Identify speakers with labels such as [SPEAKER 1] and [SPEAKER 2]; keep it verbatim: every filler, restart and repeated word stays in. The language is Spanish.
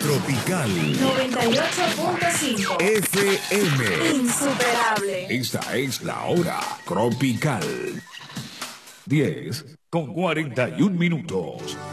[SPEAKER 1] Tropical
[SPEAKER 2] noventa y ocho punto cinco
[SPEAKER 1] F M.
[SPEAKER 2] Insuperable.
[SPEAKER 1] Esta es la hora tropical. diez con cuarenta y un minutos.